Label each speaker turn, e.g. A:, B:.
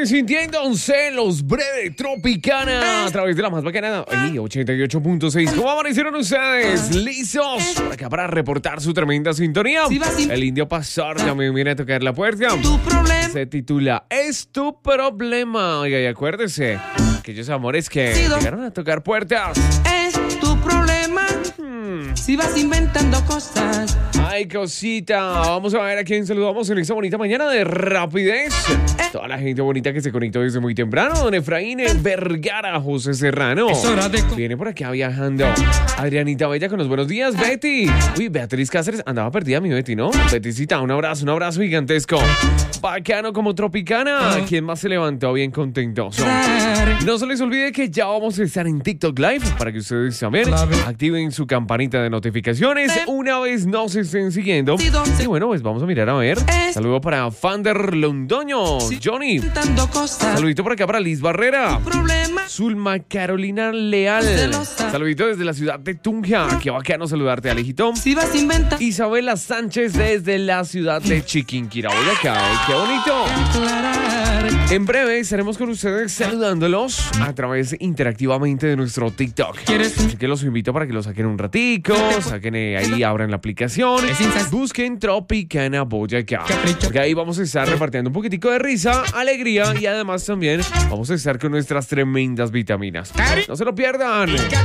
A: sintiéndose los Breve Tropicana a través de la más bacana 88.6. ¿Cómo amanecieron ustedes? ¿Listos? Por acá para reportar su tremenda sintonía. El Indio Pastor también viene a tocar la puerta. Se titula Es tu problema. Oiga, y acuérdese, aquellos amores que llegaron a tocar puertas.
B: Es tu problema. Si vas inventando cosas.
A: Ay, cosita. Vamos a ver a quién saludamos en esta bonita mañana de rapidez. Toda la gente bonita que se conectó desde muy temprano. Don Efraín Vergara, José Serrano. Viene por acá viajando. Adrianita Bella con los buenos días. Betty. Uy, Beatriz Cáceres. Andaba perdida mi Betty, ¿no? Bettycita, un abrazo gigantesco. Bacano como Tropicana. ¿Quién más se levantó bien contento? No se les olvide que ya vamos a estar en TikTok Live para que ustedes también activen su campanita de notificaciones una vez nos estén siguiendo. Y bueno, pues vamos a mirar a ver. Saludo para Fander Londoño, Johnny. Saludito por acá para Liz Barrera. Zulma Carolina Leal. Saludito desde la ciudad de Tunja. Qué bacano saludarte, Alejito. Isabela Sánchez desde la ciudad de Chiquinquirá. Acá, qué bonito. En breve estaremos con ustedes saludándolos a través interactivamente de nuestro TikTok. Así que los invito para que lo saquen un ratico, saquen ahí, abran la aplicación, busquen Tropicana Boyacá. Porque ahí vamos a estar repartiendo un poquitico de risa, alegría y además también vamos a estar con nuestras tremendas vitaminas. No se lo pierdan.